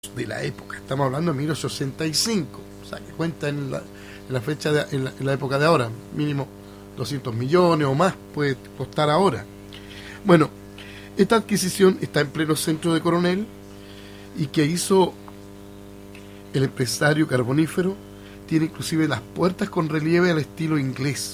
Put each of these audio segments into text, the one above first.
de la época. Estamos hablando de 1865, o sea, que cuenta en la fecha, en la época de ahora, mínimo 200 millones o más puede costar ahora. Bueno, esta adquisición está en pleno centro de Coronel y que hizo el empresario carbonífero. Tiene inclusive las puertas con relieve al estilo inglés.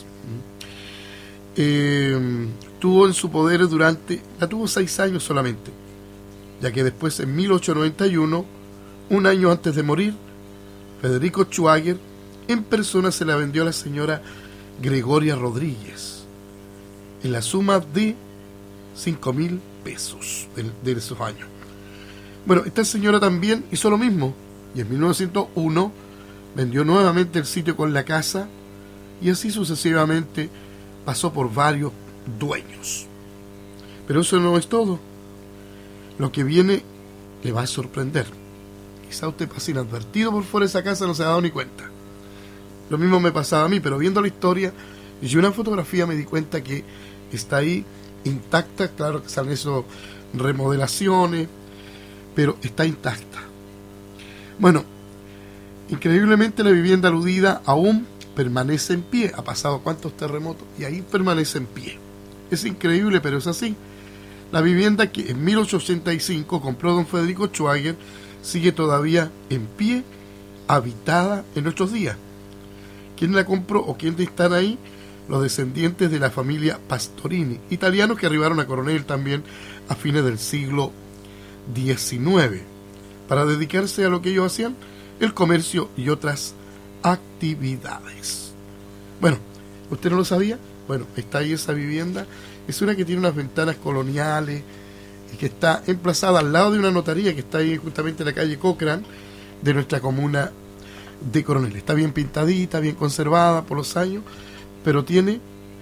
Tuvo en su poder la tuvo 6 años solamente, ya que después, en 1891, un año antes de morir, Federico Schwager en persona se la vendió a la señora Gregoria Rodríguez en la suma de 5.000 pesos de esos años. Bueno, esta señora también hizo lo mismo, y en 1901 vendió nuevamente el sitio con la casa, y así sucesivamente pasó por varios dueños. Pero eso no es todo. Lo que viene le va a sorprender. Quizá usted pase inadvertido por fuera de esa casa, no se ha dado ni cuenta. Lo mismo me pasaba a mí, pero viendo la historia y una fotografía me di cuenta que está ahí intacta. Claro que salen eso, remodelaciones, pero está intacta. Bueno, increíblemente la vivienda aludida aún permanece en pie. Ha pasado cuántos terremotos y ahí permanece en pie. Es increíble, pero es así. La vivienda que en 1885 compró don Federico Schwager sigue todavía en pie, habitada en nuestros días. ¿Quién la compró o quién están ahí? Los descendientes de la familia Pastorini, italianos que arribaron a Coronel también a fines del siglo XIX, para dedicarse a lo que ellos hacían, el comercio y otras actividades. Bueno, ¿usted no lo sabía? Bueno, está ahí esa vivienda. Es una que tiene unas ventanas coloniales y que está emplazada al lado de una notaría que está ahí justamente en la calle Cochrane de nuestra comuna de Coronel. Está bien pintadita, bien conservada por los años, pero tiene,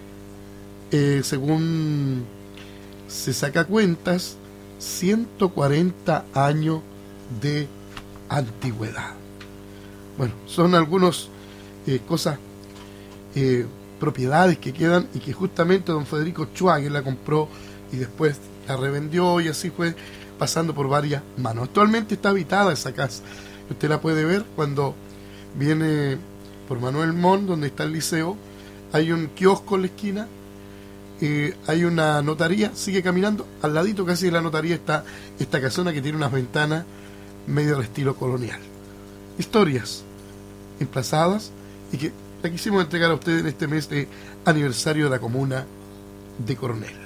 según se saca cuentas, 140 años de antigüedad. Bueno, son algunas cosas, propiedades que quedan y que justamente don Federico Schwager la compró y después la revendió, y así fue pasando por varias manos. Actualmente está habitada esa casa. Usted la puede ver cuando viene por Manuel Montt, donde está el liceo. Hay un kiosco en la esquina, hay una notaría, sigue caminando, al ladito casi de la notaría está esta casona que tiene unas ventanas medio de estilo colonial. Historias emplazadas y que la quisimos entregar a ustedes en este mes de aniversario de la comuna de Coronel.